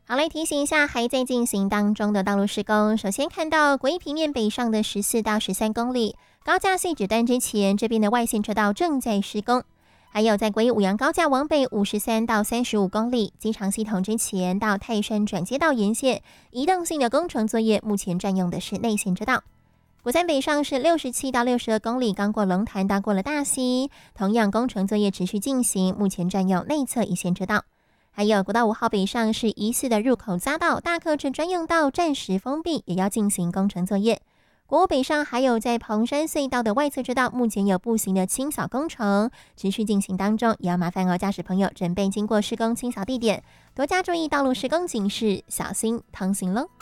好，来提醒一下还在进行当中的道路施工。首先看到国一平面北上的14到13公里，高架细指段之前这边的外线车道正在施工。还有在国一五杨高架往北53到35公里，机场系统之前到泰山转接道沿线移动性的工程作业，目前占用的是内线车道。国三北上是67到62公里，刚过龙潭到过了大溪，同样工程作业持续进行，目前占用内侧一线车道。还有国道5号北上是疑似的入口匝道，大客车专用道暂时封闭，也要进行工程作业。国五北上还有在蓬山隧道的外侧车道，目前有步行的清扫工程持续进行当中，也要麻烦驾驶朋友准备经过施工清扫地点，多加注意道路施工警示，小心通行喽。